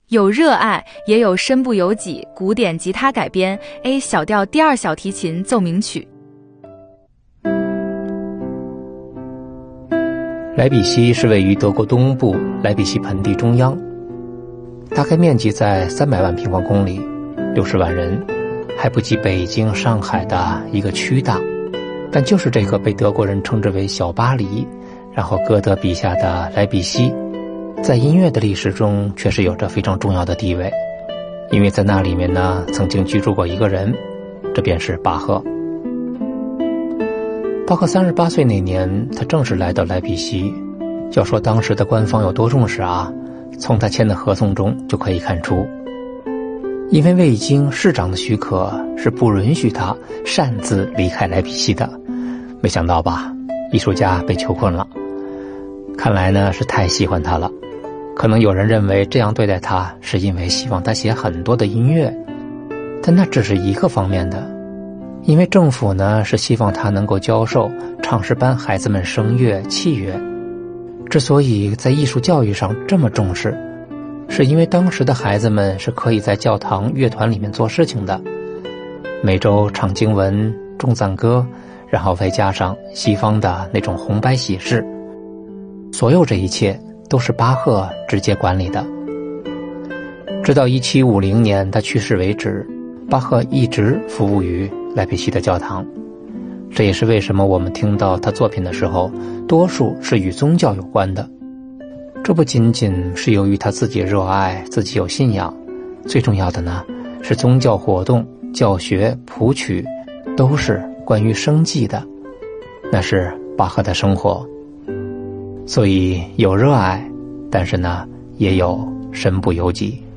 有热爱，也有身不由己，古典吉他改编 A 小调第二小提琴奏鸣曲。 莱比锡是位于德国东部莱比锡盆地中央，大概面积在300万平方公里，60万人，还不及北京、上海的一个区大。但就是这个被德国人称之为小巴黎，然后歌德笔下的莱比锡，在音乐的历史中确实有着非常重要的地位，因为在那里面呢，曾经居住过一个人，这便是巴赫。巴赫38岁那年，他正式来到莱比锡。要说当时的官方有多重视啊，从他签的合同中就可以看出。因为未经市长的许可，是不允许他擅自离开莱比锡的。没想到吧，艺术家被囚困了。看来呢，是太喜欢他了。可能有人认为这样对待他，是因为希望他写很多的音乐，但那只是一个方面的。因为政府呢，是希望他能够教授唱诗班孩子们声乐、器乐。之所以在艺术教育上这么重视，是因为当时的孩子们是可以在教堂乐团里面做事情的，每周唱经文、中赞歌，然后再加上西方的那种红白喜事，所有这一切都是巴赫直接管理的。直到1750年他去世为止，巴赫一直服务于莱比锡的教堂。这也是为什么我们听到他作品的时候，多数是与宗教有关的。这不仅仅是由于他自己热爱，自己有信仰，最重要的呢，是宗教活动、教学、谱曲都是关于生计的，那是巴赫的生活。所以有热爱，但是呢，也有身不由己。